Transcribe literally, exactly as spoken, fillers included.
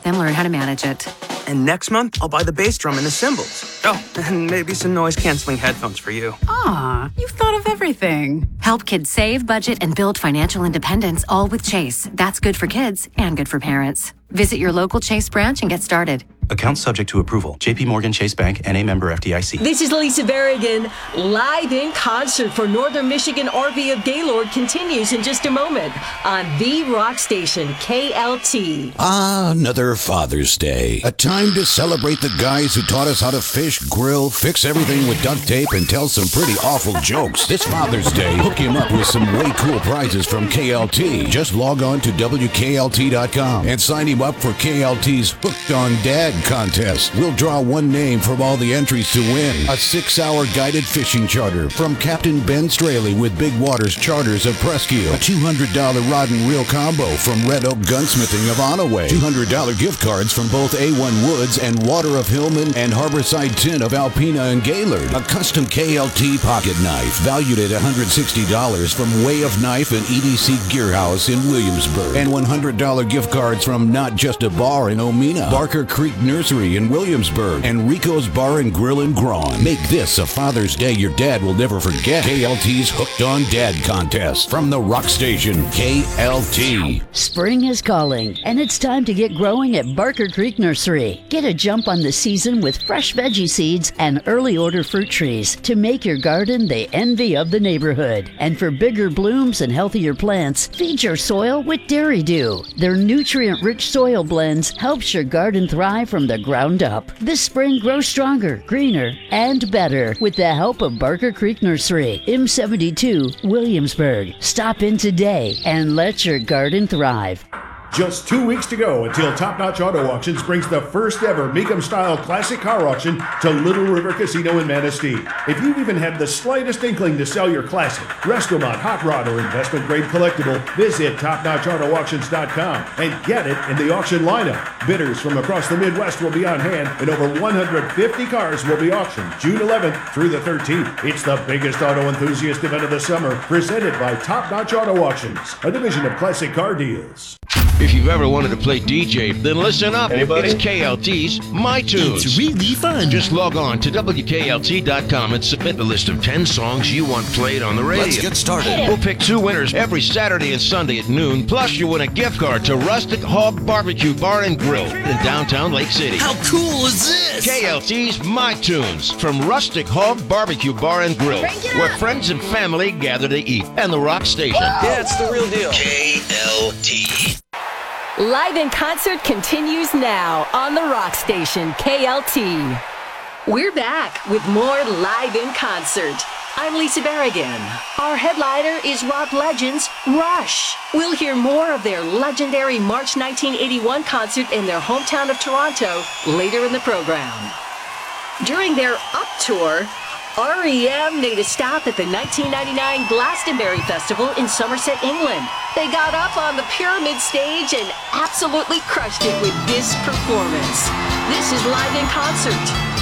then learn how to manage it. And next month, I'll buy the bass drum and the cymbals. Oh, and maybe some noise-canceling headphones for you. Aw, you've thought of everything. Help kids save, budget, and build financial independence, all with Chase. That's good for kids and good for parents. Visit your local Chase branch and get started. Account subject to approval. J P Morgan Chase Bank, N A member F D I C. This is Lisa Berrigan. Live in concert for Northern Michigan R V of Gaylord continues in just a moment on the rock station, K L T. Ah, another Father's Day. A time to celebrate the guys who taught us how to fish, grill, fix everything with duct tape, and tell some pretty awful jokes. This Father's Day, hook him up with some way cool prizes from K L T. Just log on to W K L T dot com and sign him up for K L T's Hooked on Dad contest. We'll draw one name from all the entries to win a six-hour guided fishing charter from Captain Ben Straley with Big Waters Charters of Presque, a two hundred dollars rod and reel combo from Red Oak Gunsmithing of Onaway, two hundred dollars gift cards from both A one Woods and Water of Hillman and Harborside Tin of Alpena and Gaylord, a custom K L T pocket knife valued at one hundred sixty dollars from Way of Knife and E D C Gear House in Williamsburg, and one hundred dollars gift cards from Not Just a Bar in Omena, Barker Creek Nursery in Williamsburg, and Rico's Bar and Grill in Grawn. Make this a Father's Day your dad will never forget. K L T's Hooked on Dad contest from the rock station K L T. Spring is calling, and it's time to get growing at Barker Creek Nursery. Get a jump on the season with fresh veggie seeds and early order fruit trees to make your garden the envy of the neighborhood. And for bigger blooms and healthier plants, feed your soil with Dairy Dew. Their nutrient-rich soil blends helps your garden thrive from the ground up. This spring, grow stronger, greener, and better with the help of Barker Creek Nursery, M seventy-two, Williamsburg. Stop in today and let your garden thrive. Just two weeks to go until Top Notch Auto Auctions brings the first ever Mecum-style classic car auction to Little River Casino in Manistee. If you've even had the slightest inkling to sell your classic, Restomont, hot rod, or investment-grade collectible, visit top notch auto auctions dot com and get it in the auction lineup. Bidders from across the Midwest will be on hand, and over one hundred fifty cars will be auctioned June eleventh through the thirteenth. It's the biggest auto enthusiast event of the summer, presented by Top Notch Auto Auctions, a division of Classic Car Deals. If you've ever wanted to play D J, then listen up. Anybody? It's K L T's My Tunes. It's really fun. Just log on to W K L T dot com and submit the list of ten songs you want played on the radio. Let's get started. We'll pick two winners every Saturday and Sunday at noon. Plus, you win a gift card to Rustic Hog Barbecue Bar and Grill in downtown Lake City. How cool is this? K L T's My Tunes from Rustic Hog Barbecue Bar and Grill, where friends and family gather to eat. And the rock station. Yeah, it's the real deal. K L T. Live in concert continues now on the rock station, K L T. We're back with more Live in Concert. I'm Lisa Berrigan. Our headliner is rock legends Rush. We'll hear more of their legendary March nineteen eighty-one concert in their hometown of Toronto later in the program. During their Up Tour, R E M made a stop at the nineteen ninety-nine Glastonbury Festival in Somerset, England. They got up on the Pyramid stage and absolutely crushed it with this performance. This is Live in Concert.